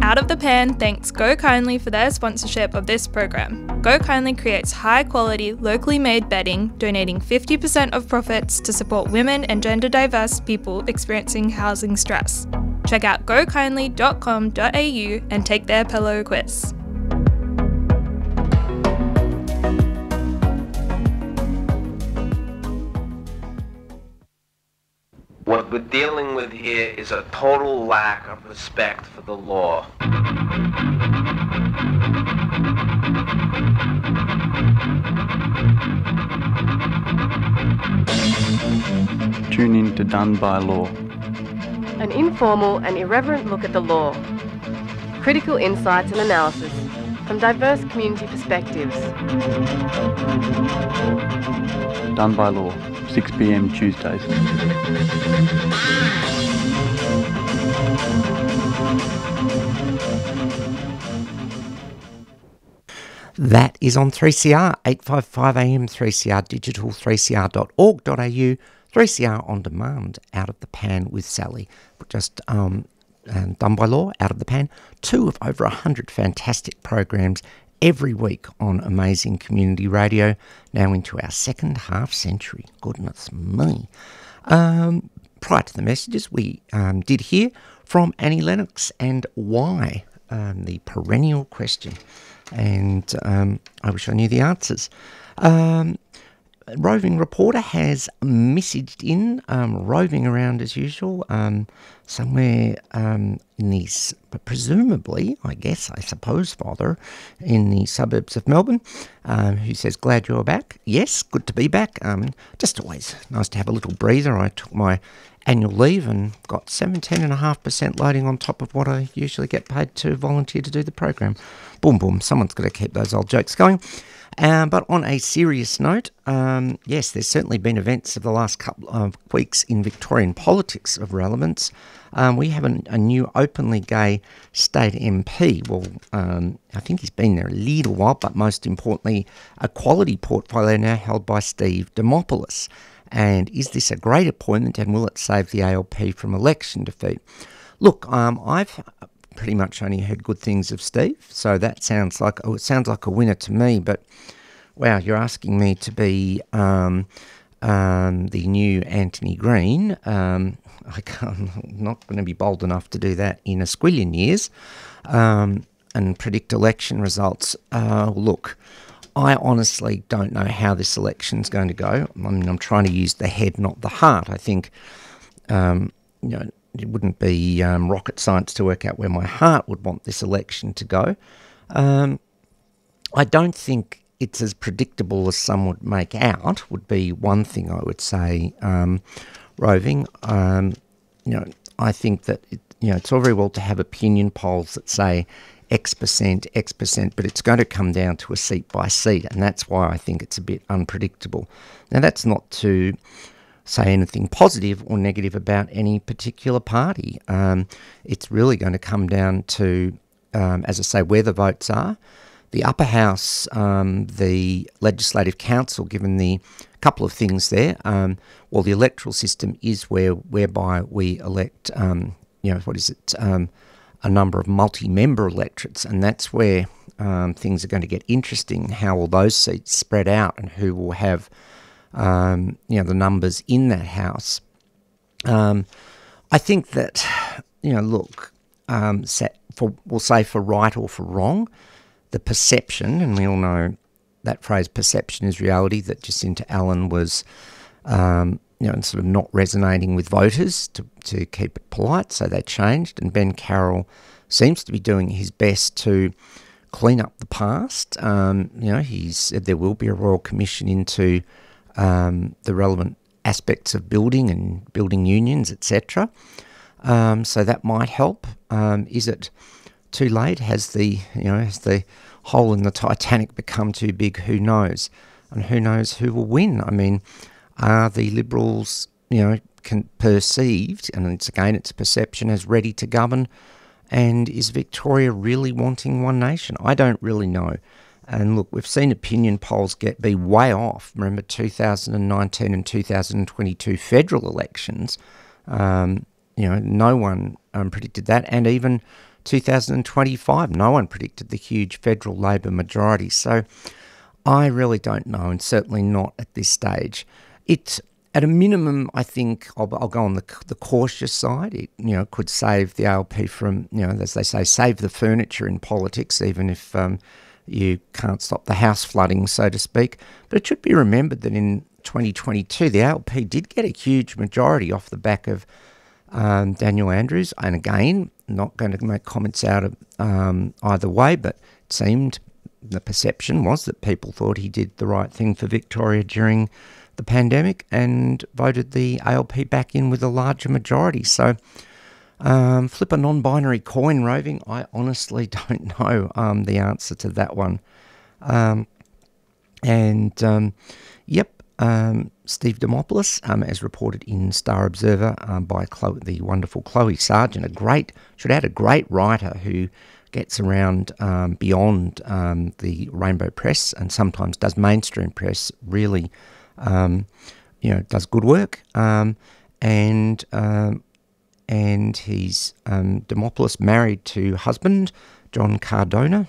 Out of the Pan thanks Go Kindly for their sponsorship of this program. Go Kindly creates high-quality, locally made bedding, donating 50% of profits to support women and gender-diverse people experiencing housing stress. Check out gokindly.com.au and take their pillow quiz. What we're dealing with here is a total lack of respect for the law. Tune in to Done by Law. An informal and irreverent look at the law. Critical insights and analysis from diverse community perspectives. Done by Law, 6 p.m. Tuesdays. That is on 3CR, 855 AM, 3CR Digital, 3cr.org.au, 3CR On Demand, Out of the Pan with Sally. Just Done by Law, Out of the Pan, 2 of over 100 fantastic programs every week on amazing community radio, now into our second half century. Goodness me. Prior to the messages, we did hear from Annie Lennox and why, the perennial question. And I wish I knew the answers. Roving reporter has messaged in, roving around as usual, somewhere in these, presumably, I suppose, father, in the suburbs of Melbourne, who says, glad you're back. Yes, good to be back. Just always nice to have a little breather. I took my annual leave and got 17.5% loading on top of what I usually get paid to volunteer to do the program. Boom, boom. Someone's got to keep those old jokes going. But on a serious note, yes, there's certainly been events of the last couple of weeks in Victorian politics of relevance. We have a new openly gay state MP. Well, I think he's been there a little while, but most importantly, a quality portfolio now held by Steve Demopoulos. And is this a great appointment, and will it save the ALP from election defeat? Look, I've pretty much only heard good things of Steve, so that sounds like a winner to me. But wow, you're asking me to be the new Anthony Green. I'm not going to be bold enough to do that in a squillion years and predict election results. Look, I honestly don't know how this election's going to go. I mean, I'm trying to use the head, not the heart. I think, it wouldn't be rocket science to work out where my heart would want this election to go. I don't think it's as predictable as some would make out, would be one thing I would say, roving. I think that, it's all very well to have opinion polls that say X percent, but it's going to come down to a seat by seat, and that's why I think it's a bit unpredictable. Now, that's not to say anything positive or negative about any particular party. It's really going to come down to, as I say, where the votes are. The upper house, the Legislative Council, given the couple of things there, well, the electoral system is whereby we elect, a number of multi-member electorates, and that's where things are going to get interesting, how will those seats spread out and who will have the numbers in that house. I think that, we'll say for right or for wrong, the perception, and we all know that phrase perception is reality, that Jacinta Allen was, sort of not resonating with voters to keep it polite, so they changed, and Ben Carroll seems to be doing his best to clean up the past. He said there will be a Royal Commission into the relevant aspects of building and building unions, etc. So that might help. Is it too late? Has the hole in the Titanic become too big? Who knows? And who knows who will win? I mean, are the Liberals, perceived, and it's perception, as ready to govern? And is Victoria really wanting one nation? I don't really know. And look, we've seen opinion polls be way off. Remember 2019 and 2022 federal elections. No one predicted that. And even 2025. No one predicted the huge federal Labor majority. So I really don't know, and certainly not at this stage. At a minimum, I think I'll go on the cautious side. It could save the ALP from, as they say, save the furniture in politics, even if you can't stop the house flooding, so to speak. But it should be remembered that in 2022, the ALP did get a huge majority off the back of Daniel Andrews. And again, not going to make comments out of either way, but it seemed the perception was that people thought he did the right thing for Victoria during the pandemic and voted the ALP back in with a larger majority. So flip a non-binary coin, Roving. I honestly don't know the answer to that one. Steve Demopoulos, as reported in Star Observer by the wonderful Chloe Sargent, should add a great writer who gets around beyond the rainbow press and sometimes does mainstream press, really does good work. And he's Demopoulos married to husband John Cardona.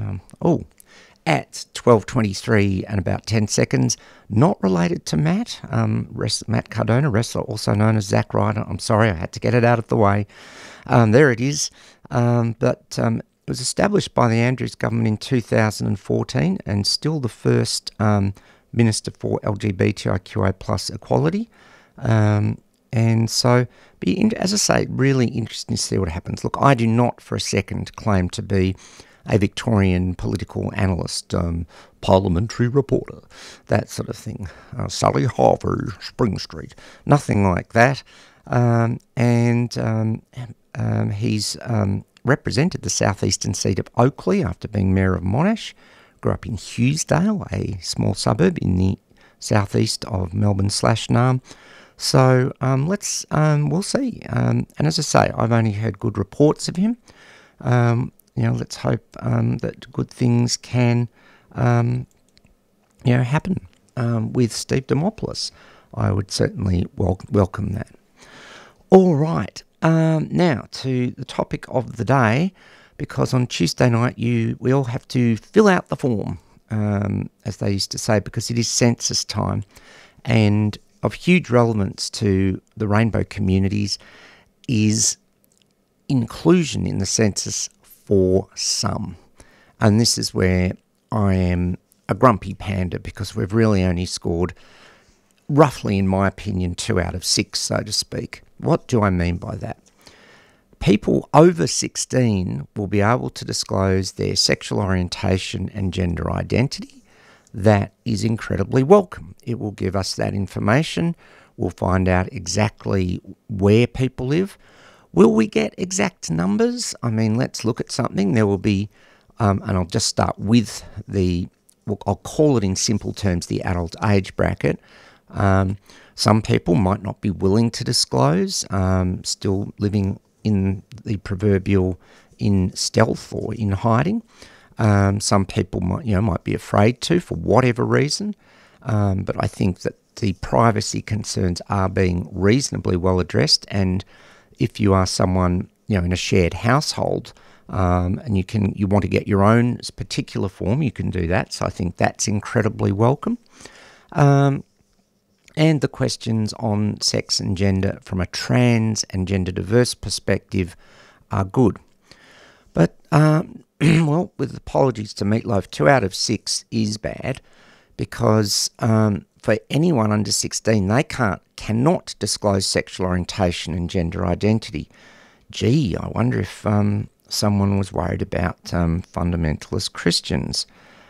At 12:23 and about 10 seconds, not related to Matt. Matt Cardona, wrestler, also known as Zack Ryder. I'm sorry, I had to get it out of the way. There it is. But it was established by the Andrews government in 2014 and still the first Minister for LGBTIQA plus equality. And so, as I say, really interesting to see what happens. Look, I do not for a second claim to be a Victorian political analyst, parliamentary reporter, that sort of thing. Sally Harvey, Spring Street, nothing like that. He's represented the southeastern seat of Oakleigh after being mayor of Monash. Grew up in Hughesdale, a small suburb in the southeast of Melbourne/Naarm. So we'll see. And as I say, I've only heard good reports of him. Let's hope that good things can, happen with Steve Demopoulos. I would certainly welcome that. All right, now to the topic of the day, because on Tuesday night we all have to fill out the form, as they used to say, because it is census time, and of huge relevance to the rainbow communities is inclusion in the census for some. And this is where I am a grumpy panda, because we've really only scored, roughly in my opinion, 2 out of 6, so to speak. What do I mean by that? People over 16 will be able to disclose their sexual orientation and gender identity. That is incredibly welcome. It will give us that information. We'll find out exactly where people live. Will we get exact numbers? I mean, let's look at something. There will be, and I'll just start with I'll call it in simple terms, the adult age bracket. Some people might not be willing to disclose, still living in the proverbial in stealth or in hiding. Some people might be afraid to for whatever reason. But I think that the privacy concerns are being reasonably well addressed, and if you are someone in a shared household and you want to get your own particular form, you can do that. So I think that's incredibly welcome. And the questions on sex and gender from a trans and gender diverse perspective are good. But well, with apologies to Meatloaf, 2 out of 6 is bad, because for anyone under 16, they cannot disclose sexual orientation and gender identity. Gee, I wonder if someone was worried about fundamentalist Christians.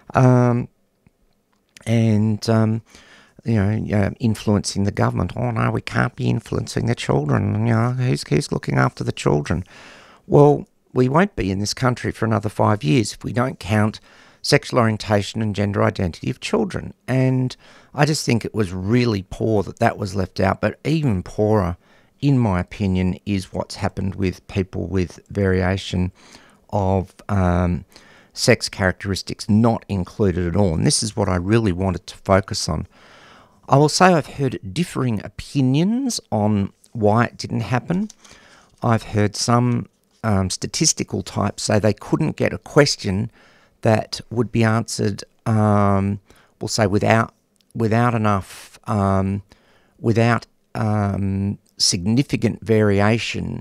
Influencing the government. Oh no, we can't be influencing the children. Who's looking after the children? Well, we won't be in this country for another 5 years if we don't count sexual orientation and gender identity of children. And I just think it was really poor that was left out. But even poorer, in my opinion, is what's happened with people with variation of sex characteristics not included at all. And this is what I really wanted to focus on. I will say I've heard differing opinions on why it didn't happen. I've heard some statistical types say they couldn't get a question that would be answered, we'll say without enough, without significant variation,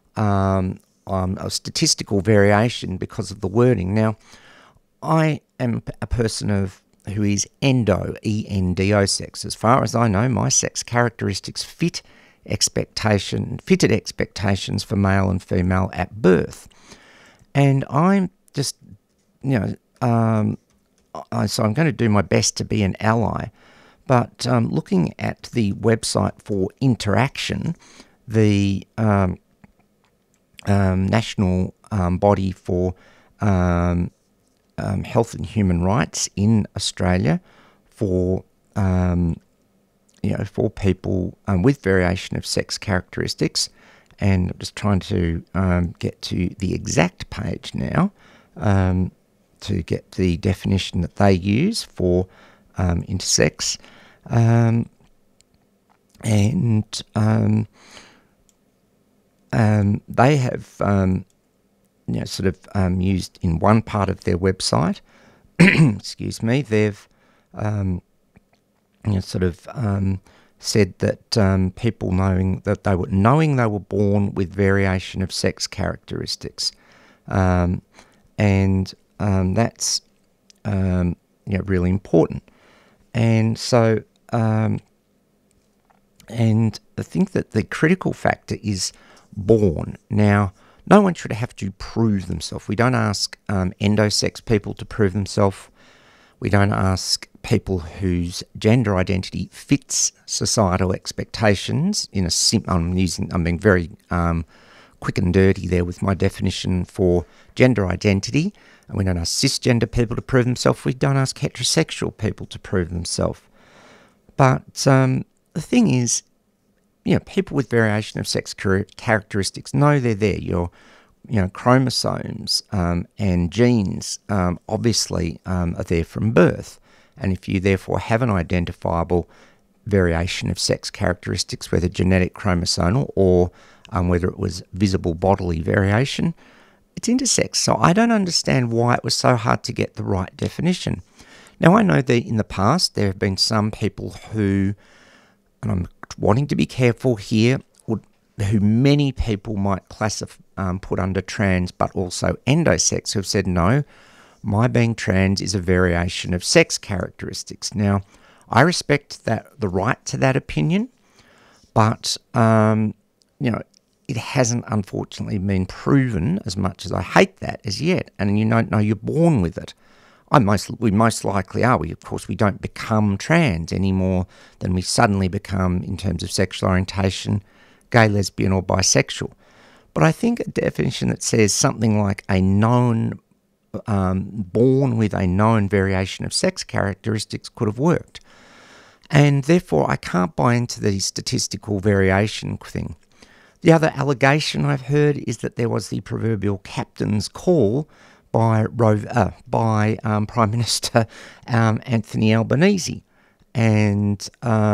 a statistical variation because of the wording. Now, I am a person who is endo, E-N-D-O sex. As far as I know, my sex characteristics fitted expectations for male and female at birth. And I'm just, so I'm going to do my best to be an ally. But looking at the website for Interaction, the national body for health and human rights in Australia for for people with variation of sex characteristics, and I'm just trying to get to the exact page now to get the definition that they use for intersex, they have used in one part of their website, excuse me, they've said that people knowing they were born with variation of sex characteristics, and that's really important. And so, and I think that the critical factor is born. Now, no one should have to prove themselves. We don't ask endosex people to prove themselves. We don't ask people whose gender identity fits societal expectations. I'm being very quick and dirty there with my definition for gender identity. And we don't ask cisgender people to prove themselves. We don't ask heterosexual people to prove themselves. But the thing is, people with variation of sex characteristics know they're there. Your chromosomes and genes obviously are there from birth. And if you therefore have an identifiable variation of sex characteristics, whether genetic, chromosomal, or whether it was visible bodily variation, it's intersex. So I don't understand why it was so hard to get the right definition. Now, I know that in the past there have been some people who, and I'm wanting to be careful here, who many people might put under trans, but also endosex, who have said, no, my being trans is a variation of sex characteristics. Now, I respect the right to that opinion, but it hasn't unfortunately been proven, as much as I hate that, as yet. And you don't know you're born with it. We most likely are. Of course, we don't become trans any more than we suddenly become, in terms of sexual orientation, gay, lesbian, or bisexual. But I think a definition that says something like a known, born with a known variation of sex characteristics could have worked. And therefore, I can't buy into the statistical variation thing. The other allegation I've heard is that there was the proverbial captain's call by Prime Minister Anthony Albanese. And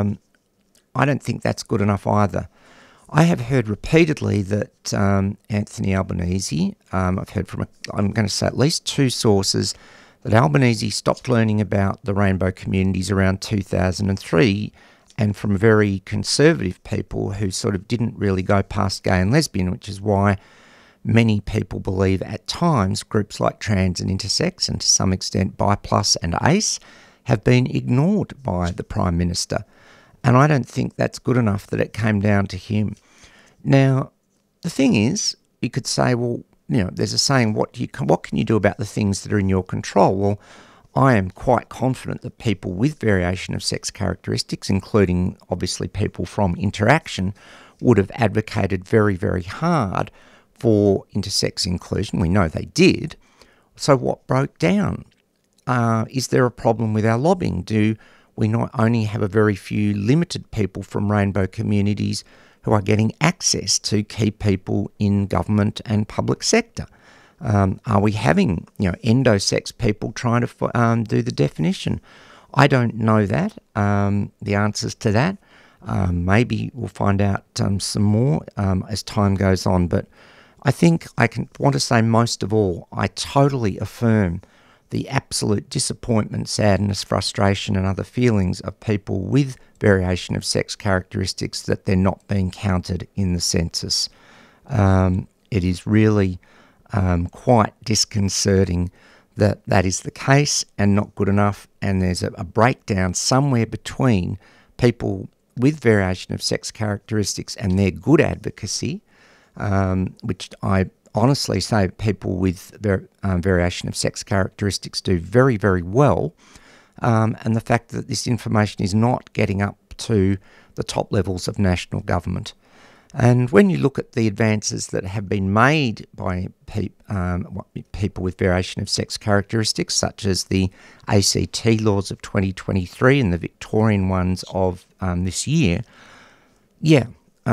I don't think that's good enough either. I have heard repeatedly that Anthony Albanese, I've heard from, I'm going to say at least two sources, that Albanese stopped learning about the rainbow communities around 2003, and from very conservative people who sort of didn't really go past gay and lesbian, which is why many people believe at times groups like trans and intersex, and to some extent bi+ and ace, have been ignored by the Prime Minister. And I don't think that's good enough that it came down to him. Now, the thing is, you could say, well, there's a saying, what can you do about the things that are in your control? Well, I am quite confident that people with variation of sex characteristics, including obviously people from Interaction, would have advocated very, very hard for intersex inclusion. We know they did. So what broke down? Is there a problem with our lobbying? Do we not only have a very few limited people from rainbow communities who are getting access to key people in government and public sector? Are we having, endosex people trying to do the definition? I don't know that, the answers to that. Maybe we'll find out some more as time goes on, but I think I want to say most of all, I totally affirm the absolute disappointment, sadness, frustration and other feelings of people with variation of sex characteristics that they're not being counted in the census. It is really quite disconcerting that that is the case and not good enough, and there's a breakdown somewhere between people with variation of sex characteristics and their good advocacy, which I honestly say people with variation of sex characteristics do very, very well, and the fact that this information is not getting up to the top levels of national government. And when you look at the advances that have been made by people with variation of sex characteristics, such as the ACT laws of 2023 and the Victorian ones of this year, you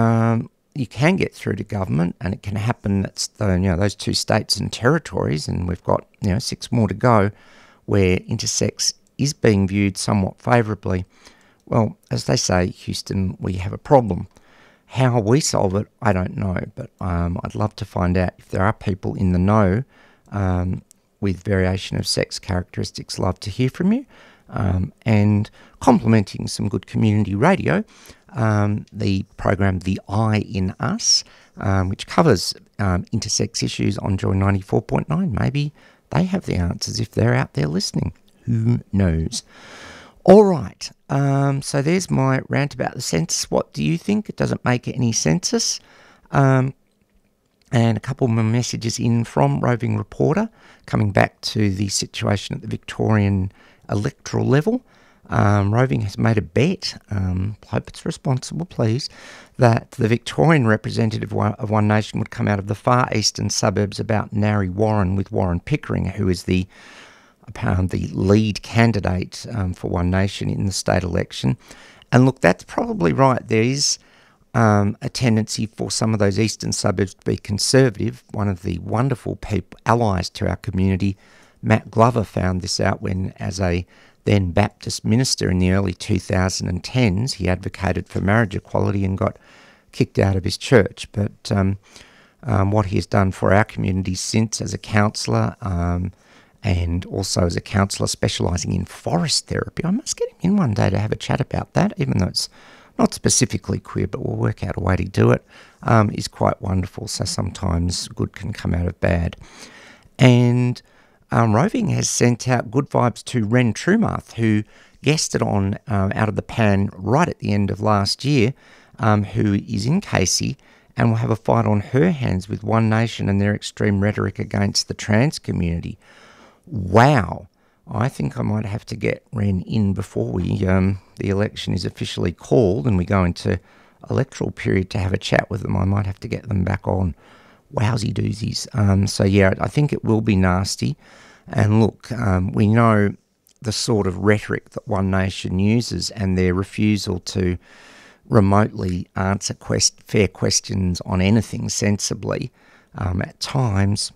can get through to government, and it can happen. That's those two states and territories, and we've got 6 more to go, where intersex is being viewed somewhat favourably. Well, as they say, Houston, we have a problem. How we solve it, I don't know, but I'd love to find out if there are people in the know with variation of sex characteristics. Love to hear from you. And complementing some good community radio, the program The I in Us, which covers intersex issues on Joy 94.9. Maybe they have the answers if they're out there listening. Who knows? All right, so there's my rant about the census. What do you think? It doesn't make any census. And a couple more messages in from Roving Reporter, coming back to the situation at the Victorian electoral level. Roving has made a bet, hope it's responsible please, that the Victorian representative of One Nation would come out of the far eastern suburbs about Narre Warren, with Warren Pickering, who is the lead candidate for One Nation in the state election. And look, that's probably right. There is a tendency for some of those eastern suburbs to be conservative. One of the wonderful allies to our community, Matt Glover, found this out when, as a then Baptist minister in the early 2010s, he advocated for marriage equality and got kicked out of his church. But what he has done for our community since as a counsellor, and also as a counsellor specialising in forest therapy. I must get him in one day to have a chat about that, even though it's not specifically queer, but we'll work out a way to do it, is quite wonderful. So sometimes good can come out of bad. And Roving has sent out good vibes to Ren Trumarth, who guested on Out of the Pan right at the end of last year, who is in Casey and will have a fight on her hands with One Nation and their extreme rhetoric against the trans community. Wow, I think I might have to get Ren in before the election is officially called and we go into electoral period to have a chat with them. I might have to get them back on. Wowsy doozies. So yeah, I think it will be nasty. And look, we know the sort of rhetoric that One Nation uses and their refusal to remotely answer fair questions on anything sensibly at times.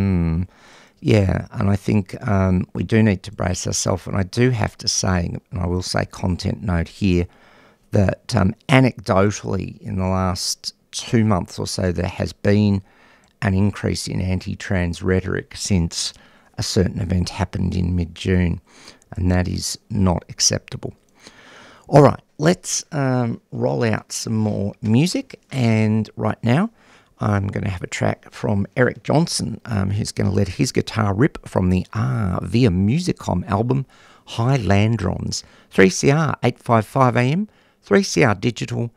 Yeah, and I think we do need to brace ourselves, and I do have to say, and I will say content note here, that anecdotally in the last 2 months or so there has been an increase in anti-trans rhetoric since a certain event happened in mid-June, and that is not acceptable. All right, let's roll out some more music, and right now I'm going to have a track from Eric Johnson, who's going to let his guitar rip from the Via Musicom album, Highlandrons. 3CR 855 AM, 3CR Digital,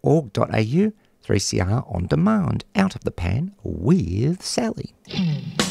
3cr.org.au, 3CR On Demand, Out of the Pan with Sally.